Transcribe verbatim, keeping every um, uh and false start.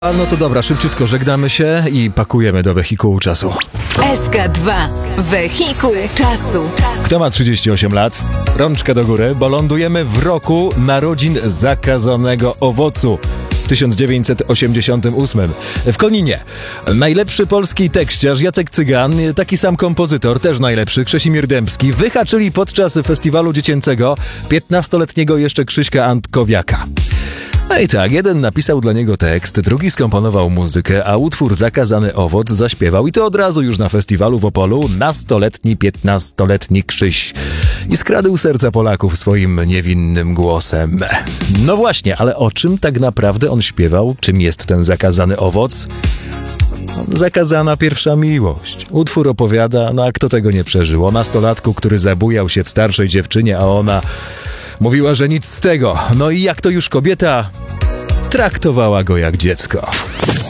A no to dobra, szybciutko żegnamy się i pakujemy do wehikułu czasu. S K dwa. Wehikuł czasu. Kto ma trzydzieści osiem lat? Rączka do góry, bo lądujemy w roku narodzin zakazanego owocu. W tysiąc dziewięćset osiemdziesiątym ósmym. W Koninie. Najlepszy polski tekściarz Jacek Cygan, taki sam kompozytor, też najlepszy, Krzesimir Dębski, wyhaczyli podczas festiwalu dziecięcego piętnastoletniego jeszcze Krzyśka Antkowiaka. No i tak, jeden napisał dla niego tekst, drugi skomponował muzykę, a utwór Zakazany owoc zaśpiewał i to od razu już na festiwalu w Opolu nastoletni, piętnastoletni Krzyś. I skradł serca Polaków swoim niewinnym głosem. No właśnie, ale o czym tak naprawdę on śpiewał? Czym jest ten zakazany owoc? Zakazana pierwsza miłość. Utwór opowiada, no a kto tego nie przeżył? O nastolatku, który zabujał się w starszej dziewczynie, a ona mówiła, że nic z tego. No i jak to już kobieta traktowała go jak dziecko.